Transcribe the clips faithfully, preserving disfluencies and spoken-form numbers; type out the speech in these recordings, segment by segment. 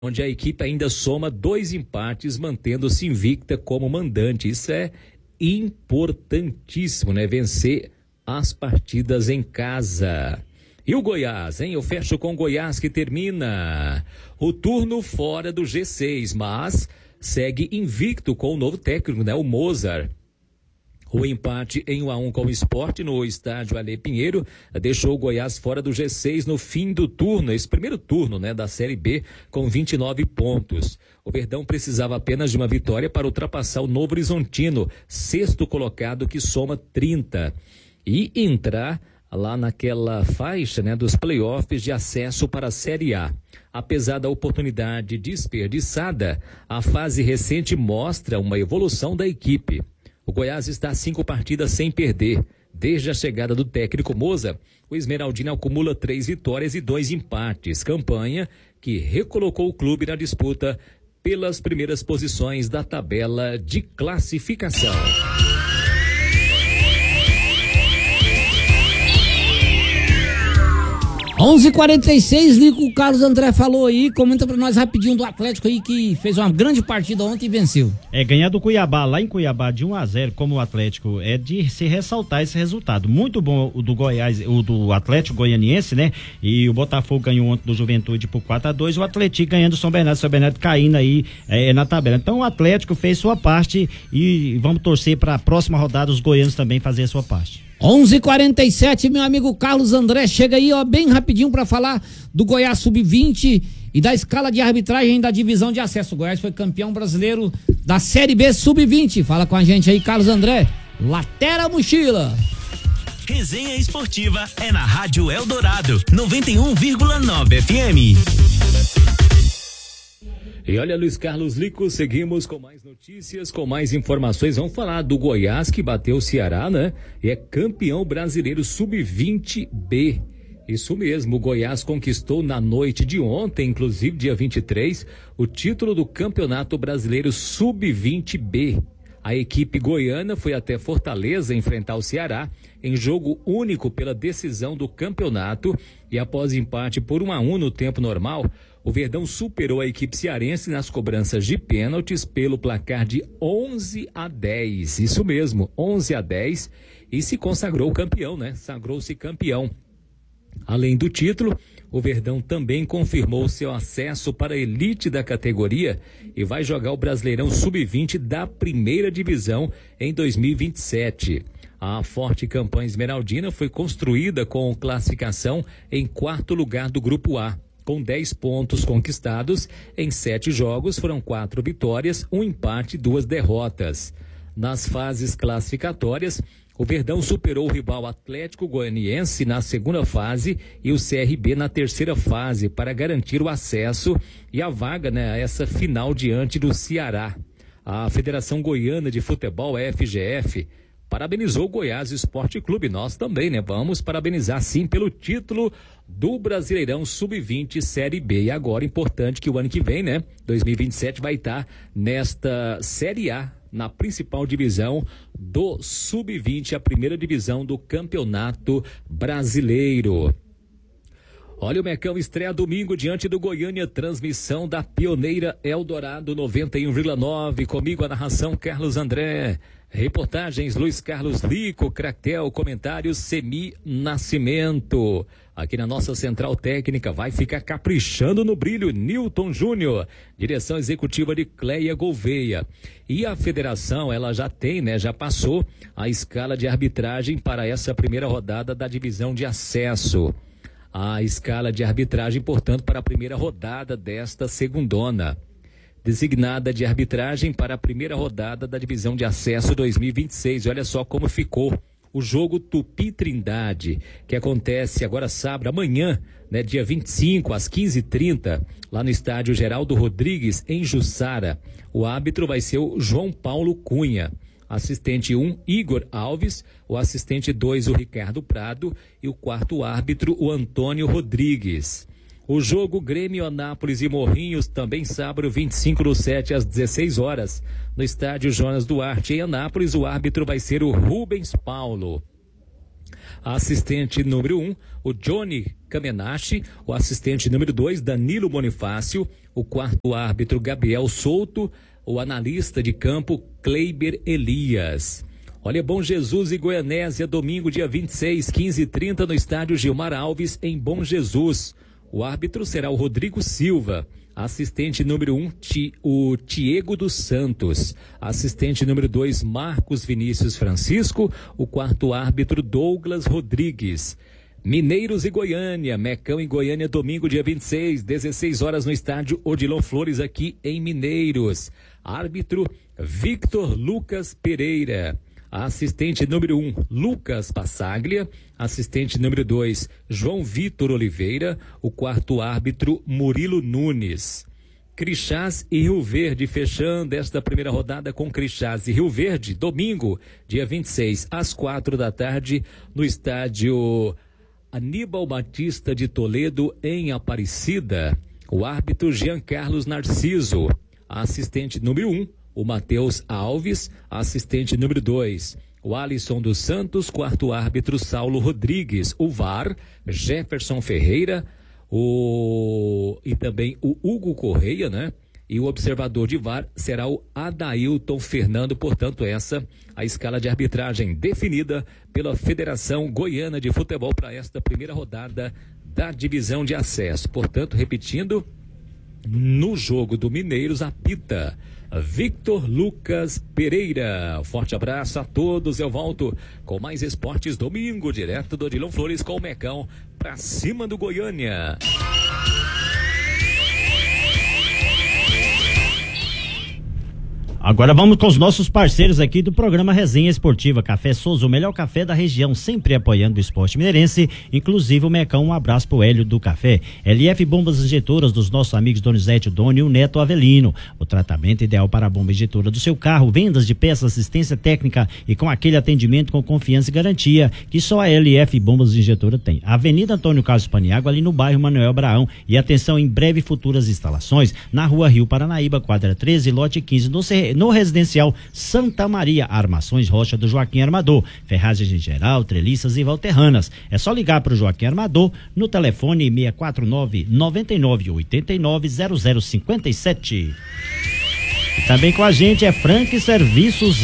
onde a equipe ainda soma dois empates, mantendo-se invicta como mandante. Isso é importantíssimo, né? Vencer as partidas em casa. E o Goiás, hein? Eu fecho com o Goiás, que termina o turno fora do G seis, mas segue invicto com o novo técnico, né? O Mozart. O empate em um a um com o Sport no estádio Alê Pinheiro deixou o Goiás fora do G seis no fim do turno, esse primeiro turno, né, da Série B, com vinte e nove pontos. O Verdão precisava apenas de uma vitória para ultrapassar o Novo Horizontino, sexto colocado, que soma trinta, e entrar lá naquela faixa, né, dos playoffs de acesso para a Série A. Apesar da oportunidade desperdiçada, a fase recente mostra uma evolução da equipe. O Goiás está a cinco partidas sem perder. Desde a chegada do técnico Moza, o Esmeraldino acumula três vitórias e dois empates. Campanha que recolocou o clube na disputa pelas primeiras posições da tabela de classificação. onze e quarenta e seis, Lico, o Carlos André falou aí, comenta pra nós rapidinho do Atlético aí, que fez uma grande partida ontem e venceu. É, ganhar do Cuiabá, lá em Cuiabá, de um a zero, como o Atlético, é de se ressaltar esse resultado. Muito bom o do Goiás, o do Atlético Goianiense, né? E o Botafogo ganhou ontem do Juventude por quatro a dois, o Atlético ganhando o São Bernardo, São Bernardo caindo aí é, na tabela. Então o Atlético fez sua parte e vamos torcer para a próxima rodada os goianos também fazer a sua parte. onze e quarenta e sete, meu amigo Carlos André chega aí, ó, bem rapidinho pra falar do Goiás sub vinte e da escala de arbitragem da divisão de acesso. O Goiás foi campeão brasileiro da Série B sub vinte. Fala com a gente aí, Carlos André. Latera mochila. Resenha esportiva é na Rádio Eldorado, noventa e um vírgula nove F M. E olha, Luiz Carlos Lico, seguimos com mais notícias, com mais informações. Vamos falar do Goiás, que bateu o Ceará, né? E é campeão brasileiro sub vinte B. Isso mesmo, o Goiás conquistou na noite de ontem, inclusive dia vinte e três, o título do Campeonato Brasileiro sub vinte B. A equipe goiana foi até Fortaleza enfrentar o Ceará em jogo único pela decisão do campeonato, e após empate por um a um no tempo normal, o Verdão superou a equipe cearense nas cobranças de pênaltis pelo placar de onze a dez. Isso mesmo, onze a dez, e se consagrou campeão, né? Sagrou-se campeão. Além do título, o Verdão também confirmou seu acesso para a elite da categoria e vai jogar o Brasileirão sub vinte da primeira divisão em dois mil e vinte e sete. A forte campanha esmeraldina foi construída com classificação em quarto lugar do Grupo A. Com dez pontos conquistados em sete jogos, foram quatro vitórias, um empate e duas derrotas. Nas fases classificatórias, o Verdão superou o rival Atlético Goianiense na segunda fase e o C R B na terceira fase para garantir o acesso e a vaga, né, a essa final diante do Ceará. A Federação Goiana de Futebol, a F G F, parabenizou o Goiás Esporte Clube. Nós também, né? Vamos parabenizar sim pelo título do Brasileirão sub vinte Série B. E agora, importante que o ano que vem, né? dois mil e vinte e sete vai estar nesta Série A, na principal divisão do sub vinte, a primeira divisão do Campeonato Brasileiro. Olha, o Mecão estreia domingo diante do Goiânia, transmissão da pioneira Eldorado noventa e um vírgula nove. Comigo a narração Carlos André, reportagens Luiz Carlos Lico, Cractel, comentários Semi Nascimento. Aqui na nossa central técnica vai ficar caprichando no brilho Newton Júnior, direção executiva de Cleia Gouveia. E a federação, ela já tem, né, já passou a escala de arbitragem para essa primeira rodada da divisão de acesso. A escala de arbitragem, portanto, para a primeira rodada desta segundona. Designada de arbitragem para a primeira rodada da divisão de acesso dois mil e vinte e seis. Olha só como ficou o jogo Tupi Trindade, que acontece agora sábado, amanhã, né, dia vinte e cinco, às quinze e trinta, lá no estádio Geraldo Rodrigues, em Jussara. O árbitro vai ser o João Paulo Cunha. Assistente um, Igor Alves, o assistente dois, o Ricardo Prado, e o quarto árbitro, o Antônio Rodrigues. O jogo Grêmio, Anápolis e Morrinhos, também sábado, vinte e cinco do sete, às dezesseis horas, no estádio Jonas Duarte, em Anápolis. O árbitro vai ser o Rubens Paulo. Assistente número um, o Johnny Kamenashi. O assistente número dois, Danilo Bonifácio. O quarto árbitro, Gabriel Souto. O analista de campo, Kleiber Elias. Olha, Bom Jesus e Goianésia, domingo, dia vinte e seis, quinze e trinta, no estádio Gilmar Alves, em Bom Jesus. O árbitro será o Rodrigo Silva. Assistente número um, ti, o Tiago dos Santos. Assistente número dois, Marcos Vinícius Francisco. O quarto árbitro, Douglas Rodrigues. Mineiros e Goiânia, Mecão em Goiânia, domingo, dia vinte e seis, dezesseis horas, no estádio Odilon Flores, aqui em Mineiros. Árbitro, Victor Lucas Pereira. Assistente número um, Lucas Passaglia. Assistente número dois, João Vitor Oliveira. O quarto árbitro, Murilo Nunes. Crixás e Rio Verde, fechando esta primeira rodada com Crixás e Rio Verde, domingo, dia vinte e seis, às quatro da tarde, no estádio Aníbal Batista de Toledo, em Aparecida. O árbitro, Jean Carlos Narciso. Assistente número um, o Matheus Alves. Assistente número dois, o Alisson dos Santos. Quarto árbitro, Saulo Rodrigues. O V A R, Jefferson Ferreira. O... E também o Hugo Correia, né? E o observador de V A R será o Adailton Fernando. Portanto, essa a escala de arbitragem definida pela Federação Goiana de Futebol para esta primeira rodada da divisão de acesso. Portanto, repetindo, no jogo do Mineiros, apita Victor Lucas Pereira. Forte abraço a todos. Eu volto com mais esportes domingo, direto do Odilon Flores, com o Mecão pra cima do Goiânia. Agora vamos com os nossos parceiros aqui do programa Resenha Esportiva. Café Souza, o melhor café da região, sempre apoiando o esporte mineirense, inclusive o Mecão. Um abraço pro Hélio do Café. L F Bombas Injetoras dos nossos amigos Donizete Doni e o Neto Avelino. O tratamento ideal para a bomba injetora do seu carro, vendas de peças, assistência técnica e com aquele atendimento com confiança e garantia que só a L F Bombas Injetora tem. Avenida Antônio Carlos Paniagua, ali no bairro Manuel Abraão. E atenção, em breve futuras instalações na Rua Rio Paranaíba, quadra treze, lote quinze, no C no residencial Santa Maria. Armações Rocha do Joaquim Armador, ferragens em geral, treliças e valterranas. É só ligar para o Joaquim Armador no telefone seis quatro nove, nove nove oito nove, zero zero cinco sete. E também com a gente é Frank Serviços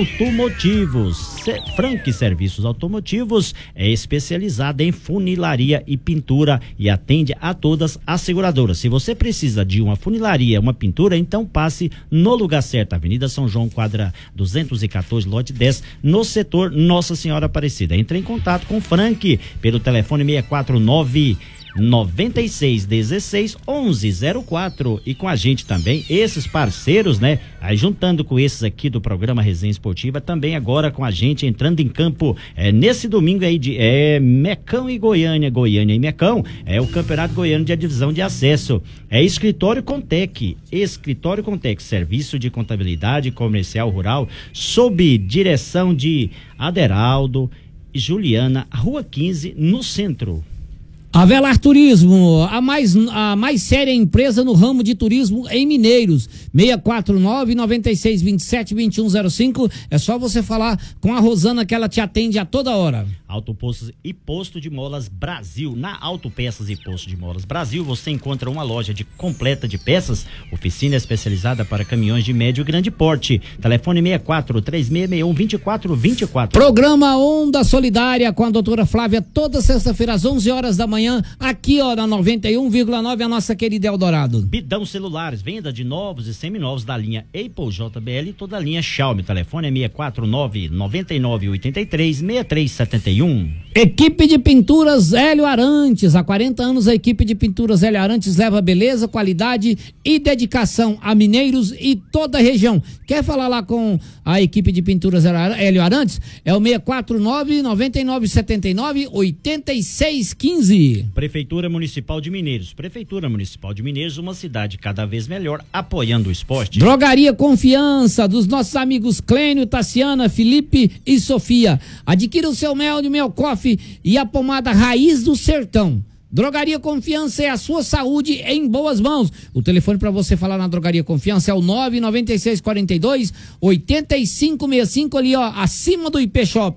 Automotivos. Frank Serviços Automotivos é especializada em funilaria e pintura e atende a todas as seguradoras. Se você precisa de uma funilaria, uma pintura, então passe no lugar certo. Avenida São João, quadra duzentos e quatorze, lote dez, no setor Nossa Senhora Aparecida. Entre em contato com Frank pelo telefone seis quatro nove, noventa e seis, dezesseis, onze zero quatro. E com a gente também esses parceiros, né? Aí juntando com esses aqui do programa Resenha Esportiva, também agora com a gente entrando em campo é, nesse domingo aí de é, Mecão e Goiânia, Goiânia e Mecão, é o Campeonato Goiano de Divisão de Acesso. É Escritório Contec, Escritório Contec, serviço de contabilidade comercial rural, sob direção de Aderaldo e Juliana, Rua quinze, no centro. Avelar Turismo, a mais, a mais séria empresa no ramo de turismo em Mineiros. seis quatro nove, nove seis, dois sete, dois um zero cinco. É só você falar com a Rosana que ela te atende a toda hora. Autopostos e Posto de Molas Brasil. Na Autopeças e Posto de Molas Brasil você encontra uma loja de completa de peças, oficina especializada para caminhões de médio e grande porte. Telefone seis quatro, três seis seis um, dois quatro dois quatro. Programa Onda Solidária com a doutora Flávia, toda sexta-feira às onze horas da manhã. Aqui, ó, na noventa e um vírgula nove, a nossa querida Eldorado. Bidão Celulares, venda de novos e seminovos da linha Apple, J B L e toda a linha Xiaomi. Telefone é seis quatro nove, nove nove oito três, seis três sete um. Equipe de Pinturas Hélio Arantes. Há quarenta anos a equipe de Pinturas Hélio Arantes leva beleza, qualidade e dedicação a mineiros e toda a região. Quer falar lá com a equipe de Pinturas Hélio Arantes? É o seis quatro nove, nove nove sete nove, oito seis um cinco. Prefeitura Municipal de Mineiros. Prefeitura Municipal de Mineiros, uma cidade cada vez melhor, apoiando o esporte. Drogaria Confiança, dos nossos amigos Clênio, Tassiana, Felipe e Sofia. Adquira o seu mel de Mel Coffee e a pomada Raiz do Sertão. Drogaria Confiança é a sua saúde em boas mãos. O telefone para você falar na Drogaria Confiança é o nove nove seis quatro dois, oito cinco seis cinco, ali ó, acima do I P Shopping.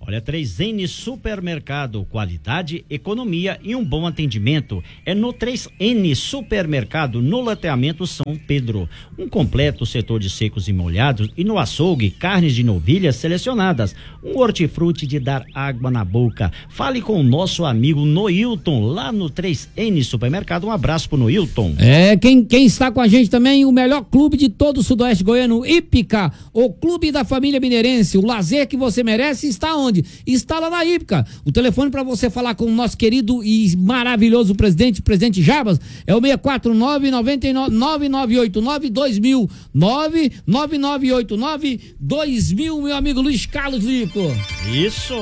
Olha, três N Supermercado, qualidade, economia e um bom atendimento. É no três N Supermercado, no loteamento São Pedro. Um completo setor de secos e molhados e no açougue, carnes de novilhas selecionadas. Um hortifruti de dar água na boca. Fale com o nosso amigo Noilton, lá no três N Supermercado. Um abraço pro Noilton. É, quem, quem está com a gente também, o melhor clube de todo o sudoeste goiano, Hípica, o clube da família mineirense. O lazer que você merece está onde? Está lá na Hípica. O telefone para você falar com o nosso querido e maravilhoso presidente, presidente Jarbas, é o seis quatro nove, nove nove nove oito nove, dois mil, nove nove nove oito nove, dois mil, meu amigo Luiz Carlos Lico. Isso.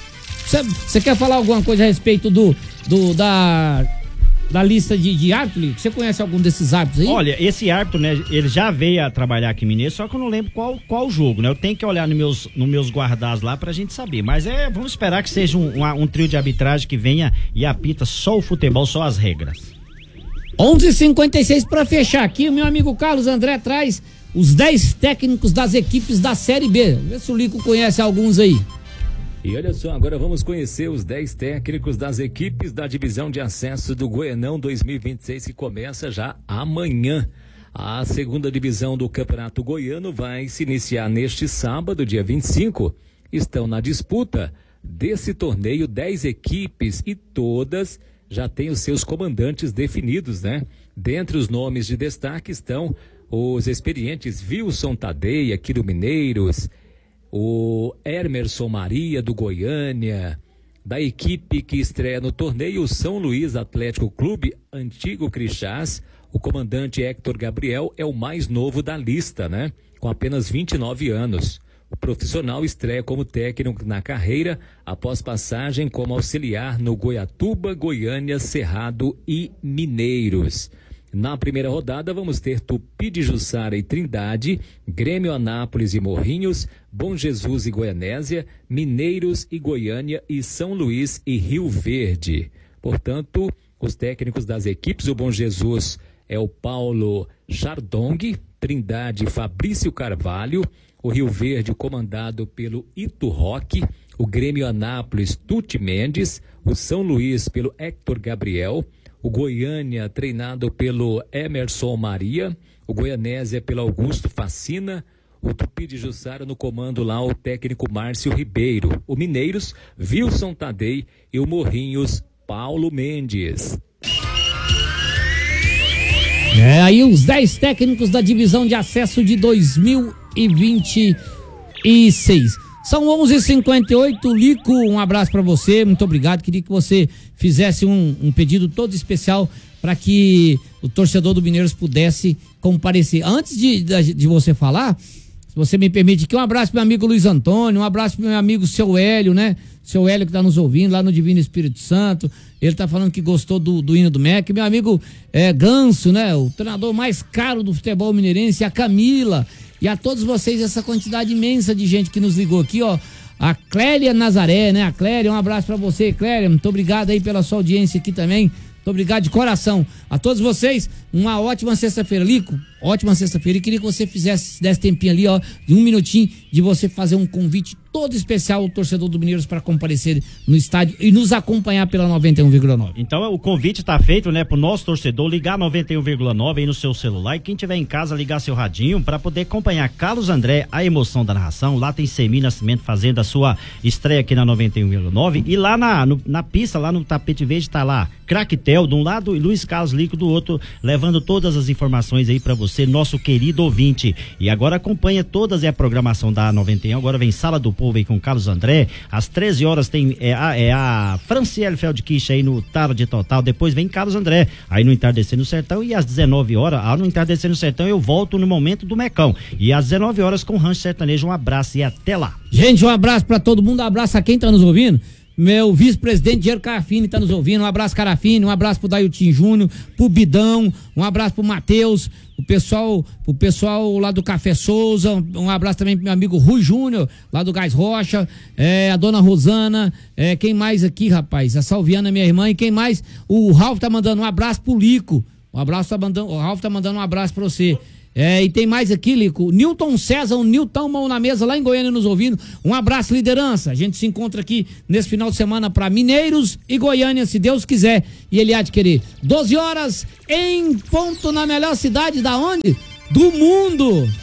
Você quer falar alguma coisa a respeito do, do da... da lista de, de árbitros? Você conhece algum desses árbitros aí? Olha, esse árbitro, né, ele já veio a trabalhar aqui em Mineiro, só que eu não lembro qual, qual jogo, né? Eu tenho que olhar nos meus, nos meus guardados lá pra gente saber. Mas é, vamos esperar que seja um, um, um trio de arbitragem que venha e apita só o futebol, só as regras. onze e cinquenta e seis para fechar aqui, o meu amigo Carlos André traz os dez técnicos das equipes da Série B. Vê se o Lico conhece alguns aí. E olha só, agora vamos conhecer os dez técnicos das equipes da divisão de acesso do Goianão dois mil e vinte e seis, que começa já amanhã. A segunda divisão do Campeonato Goiano vai se iniciar neste sábado, dia vinte e cinco. Estão na disputa desse torneio dez equipes e todas já têm os seus comandantes definidos, né? Dentre os nomes de destaque estão os experientes Wilson Tadei, aqui do Mineiros, o Emerson Maria, do Goiânia. Da equipe que estreia no torneio, o São Luís Atlético Clube, antigo Crixás, o comandante Héctor Gabriel é o mais novo da lista, né? Com apenas vinte e nove anos. O profissional estreia como técnico na carreira após passagem como auxiliar no Goiatuba, Goiânia, Cerrado e Mineiros. Na primeira rodada vamos ter Tupi de Jussara e Trindade, Grêmio Anápolis e Morrinhos, Bom Jesus e Goianésia, Mineiros e Goiânia e São Luís e Rio Verde. Portanto, os técnicos das equipes, o Bom Jesus é o Paulo Chardong, Trindade Fabrício Carvalho, o Rio Verde comandado pelo Ito Roque, o Grêmio Anápolis Tuti Mendes, o São Luís pelo Héctor Gabriel, o Goiânia treinado pelo Emerson Maria, o Goianésia pelo Augusto Facina, o Tupi de Jussara no comando lá o técnico Márcio Ribeiro, o Mineiros, Wilson Tadei e o Morrinhos, Paulo Mendes. É aí os dez técnicos da divisão de acesso de dois mil e vinte e seis. São onze e cinquenta e oito, Lico, um abraço para você, muito obrigado. Queria que você fizesse um, um pedido todo especial para que o torcedor do Mineiros pudesse comparecer. Antes de, de, de você falar, se você me permite aqui, um abraço pro meu amigo Luiz Antônio, um abraço pro meu amigo Seu Hélio, né? Seu Hélio que tá nos ouvindo lá no Divino Espírito Santo. Ele tá falando que gostou do, do hino do M E C. Meu amigo é, Ganso, né? O treinador mais caro do futebol mineirense, a Camila. E a todos vocês, essa quantidade imensa de gente que nos ligou aqui, ó. A Clélia Nazaré, né? A Clélia, um abraço pra você, Clélia. Muito obrigado aí pela sua audiência aqui também. Muito obrigado de coração. A todos vocês, uma ótima sexta-feira. Lico, ótima sexta-feira. E queria que você fizesse, desse tempinho ali, ó, de um minutinho, de você fazer um convite todo especial ao torcedor do Mineiros para comparecer no estádio e nos acompanhar pela noventa e um vírgula nove. Então o convite tá feito, né, pro nosso torcedor ligar noventa e um vírgula nove aí no seu celular, e quem tiver em casa ligar seu radinho para poder acompanhar Carlos André, a emoção da narração. Lá tem Semi Nascimento fazendo a sua estreia aqui na noventa e um vírgula nove, e lá na, no, na pista, lá no tapete verde, tá lá Craquetel de um lado e Luiz Carlos Lico do outro, levando todas as informações aí para você, nosso querido ouvinte. E agora acompanha todas a programação da noventa e um. Agora vem Sala do Povo aí com Carlos André. Às treze horas tem é, a, é a Franciele Feldkirch aí no Tarde Total. Depois vem Carlos André aí no Entardecer no Sertão. E às dezenove horas, ah, no Entardecer no Sertão, eu volto no Momento do Mecão. E às dezenove horas com Rancho Sertanejo. Um abraço e até lá. Gente, um abraço para todo mundo. Um abraço a quem tá nos ouvindo. Meu vice-presidente Diego Carafini tá nos ouvindo. Um abraço, Carafini. Um abraço pro Dailton Júnior, pro Bidão. Um abraço pro Matheus, o pessoal, o pessoal lá do Café Souza. Um abraço também pro meu amigo Rui Júnior, lá do Gás Rocha. É, a dona Rosana. É, quem mais aqui, rapaz? A Salviana, minha irmã. E quem mais? O Ralf tá mandando um abraço pro Lico. Um abraço, tá mandando, o Ralf tá mandando um abraço pra você. É, e tem mais aqui, Lico. Newton César, o Newton Mão na Mesa, lá em Goiânia, nos ouvindo. Um abraço, liderança. A gente se encontra aqui nesse final de semana para Mineiros e Goiânia, se Deus quiser. E ele há de querer. doze horas em ponto na melhor cidade da onde? Do mundo.